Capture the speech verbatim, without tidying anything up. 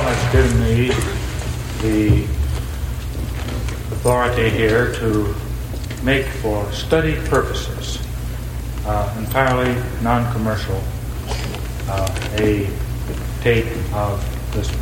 has given me the authority here to make for study purposes, uh, entirely non-commercial, uh, a tape of this